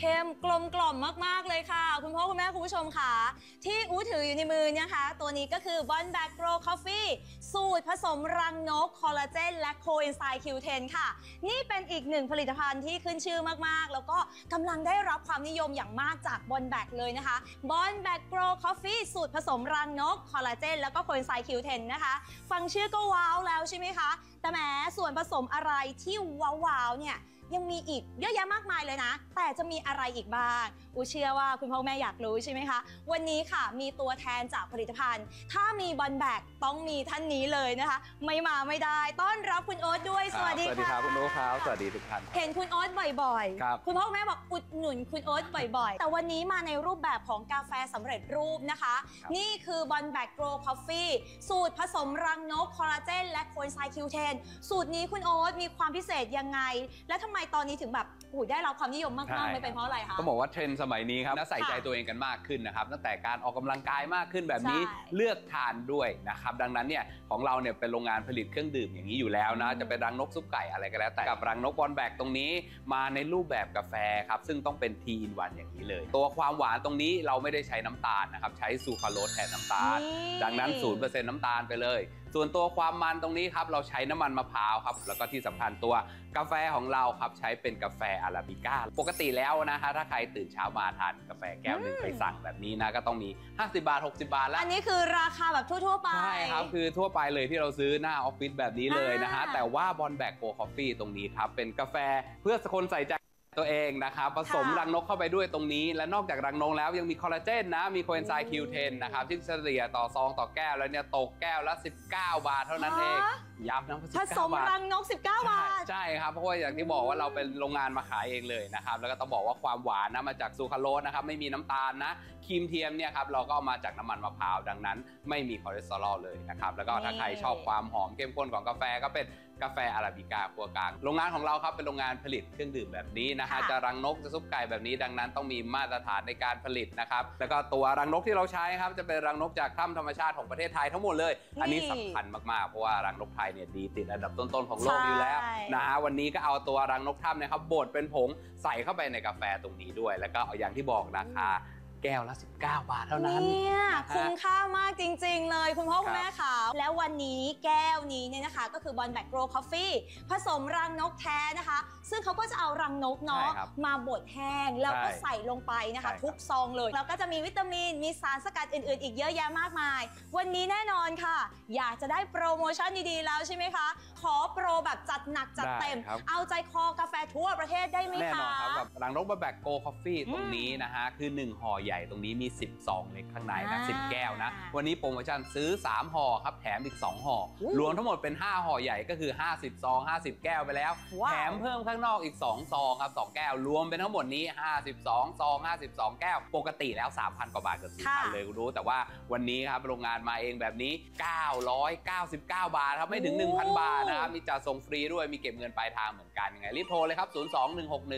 เข้มกลมกล่อมมากๆเลยค่ะคุณพ่อคุณแม่คุณผู้ชมค่ะที่อู๋ถืออยู่ในมือนะคะตัวนี้ก็คือ Bonback Grow Coffee สูตรผสมรังนกคอลลาเจนและโคเอนไซม์ Q10 ค่ะนี่เป็นอีกหนึ่งผลิตภัณฑ์ที่ขึ้นชื่อมากๆแล้วก็กำลังได้รับความนิยมอย่างมากจาก Bonback เลยนะคะ Bonback Grow Coffee สูตรผสมรังนกคอลลาเจนแล้วก็โคเอนไซม์ Q10 นะคะฟังชื่อก็ว้าวแล้วใช่ไหมคะแต่แหมส่วนผสมอะไรที่ว้าวๆเนี่ยยังมีอีกเยอะแยะมากมายเลยนะแต่จะมีอะไรอีกบ้างอูเชื่อว่าคุณพ่อแม่อยากรู้ใช่ไหมคะวันนี้ค่ะมีตัวแทนจากผลิตภัณฑ์ถ้ามีBonbackต้องมีท่านนี้เลยนะคะไม่มาไม่ได้ต้อนรับคุณโอ๊ตด้วยสวัสดีค่ะสวัสดีครับคุณโอ๊ตครับสวัสดีทุกท่านเห็นคุณโอ๊ตบ่อยๆคุณพ่อแม่บอกอุดหนุนคุณโอ๊ตบ่อยๆแต่วันนี้มาในรูปแบบของกาแฟสำเร็จรูปนะคะนี่คือ Bonback Grow Coffee สูตรผสมรังนกคอลลาเจนและโคเอนไซม์ Q10 สูตรนี้คุณโอ๊ตมีความพิเศษยังไงและทำไมตอนนี้ถึงแบบได้รับความนิยมมากๆไม่เป็นเพราะอะไรคะต้องบอกว่าเทรนด์สมัยนี้ครับใส่ใจตัวเองกันมากขึ้นนะครับตั้งแต่การออกกำลังกายมากขึ้นแบบนี้เลือกทานด้วยนะครับดังนั้นเนี่ยของเราเนี่ยเป็นโรงงานผลิตเครื่องดื่มอย่างนี้อยู่แล้วนะจะเป็นรังนกซุปไก่อะไรก็แล้วแต่กับรังนกBonbackตรงนี้มาในรูปแบบกาแฟครับซึ่งต้องเป็น T-in-1 อย่างนี้เลยตัวความหวานตรงนี้เราไม่ได้ใช้น้ำตาลนะครับใช้ซูคราโรสแทนน้ำตาลดังนั้น 0% น้ำตาลไปเลยส่วนตัวความมันตรงนี้ครับเราใช้น้ำมันมะพร้าวครับแล้วก็ที่สำคัญตัวกาแฟของเราครับใช้เป็นกาแฟอาราบิก้าปกติแล้วนะฮะถ้าใครตื่นเช้ามาทานกาแฟแก้วหนึ่งไปสั่งแบบนี้นะก็ต้องมี50 บาท60 บาทแล้วอันนี้คือราคาแบบทั่วๆไปใช่ครับคือทั่วไปเลยที่เราซื้อหน้าออฟฟิศแบบนี้เลยนะฮะแต่ว่า Bonback Grow Coffee ตรงนี้ครับเป็นกาแฟเพื่อคนใส่ใจตัวเองนะครับผสมรังนกเข้าไปด้วยตรงนี้และนอกจากรังนกแล้วยังมีคอลลาเจนนะมีโคเอนไซม์ Q10 นะครับที่เฉลี่ยต่อซองต่อแก้วแล้วเนี่ยตกแก้วละ19 บาทเท่านั้นเองย้ำนะผสมรังนก19 บาทใช่ครับเพราะว่าอย่างที่บอกว่าเราเป็นโรงงานมาขายเองเลยนะครับแล้วก็ต้องบอกว่าความหวานนะมาจากซูคราโรสนะครับไม่มีน้ำตาลนะครีมเทียมเนี่ยครับเราก็เอามาจากน้ำมันมะพร้าวดังนั้นไม่มีคอเลสเตอรอลเลยนะครับแล้วก็ถ้าใครชอบความหอมเข้มข้นของกาแฟก็เป็นกาแฟอาราบิก้าคั่วกลางโรงงานของเราครับเป็นโรงงานผลิตเครื่องดื่มแบบนี้นะฮะจะรังนกจะซุปไก่แบบนี้ดังนั้นต้องมีมาตรฐานในการผลิตนะครับแล้วก็ตัวรังนกที่เราใช้ครับจะเป็นรังนกจากถ้ำธรรมชาติของประเทศไทยทั้งหมดเลยอันนี้สำคัญมากๆเพราะว่ารังนกไทยเนี่ยดีติดอันดับต้นๆของโลกอยู่แล้วนะฮะวันนี้ก็เอาตัวรังนกถ้ำนะครับบดเป็นผงใส่เข้าไปในกาแฟตรงนี้ด้วยแล้วก็อย่างที่บอกราคาแก้วละ19 บาทเท่านั้นเนี่ยคุ้มค่ามากจริงๆเลยคุณพ่อคุณแม่ค่ะแล้ววันนี้แก้วนี้เนี่ยนะคะก็คือ Bonback Grow Coffee ผสมรังนกแท้นะคะซึ่งเขาก็จะเอารังนกเนาะมาบดแห้งแล้วก็ใส่ลงไปนะคะทุกซองเลยแล้วก็จะมีวิตามินมีสารสกัดอื่นๆอีกเยอะแยะมากมายวันนี้แน่นอนค่ะอยากจะได้โปรโมชั่นดีๆแล้วใช่ไหมคะขอโปรแบบจัดหนักจัดเต็มเอาใจคอกาแฟทั่วประเทศได้ไหมคะแน่นอนครับกับรังนกBonback Grow Coffee ตรงนี้นะฮะคือ1ห่อใหญ่ตรงนี้มี10ซองเล็กข้างในนะ10 แก้วนะวันนี้โปรโมชั่นซื้อ3ห่อครับแถมอีก2ห่อรวมทั้งหมดเป็น5ห่อใหญ่ก็คือ50ซอง50แก้วไปแล้วแถมเพิ่มข้างนอกอีก2ซองครับ2แก้วรวมเป็นทั้งหมดนี้52ซอง52แก้วปกติแล้ว 3,000 กว่าบาทเกือบ 4,000 เลยรู้แต่ว่าวันนี้ครับโรงงานมาเองแบบนี้999 บาทครับไม่ถึง 1,000 บาทนะครับมีจัดส่งฟรีด้วยมีเก็บเงินปลายทางเหมือนกันยังไงรีบโทรเลยครับ02 161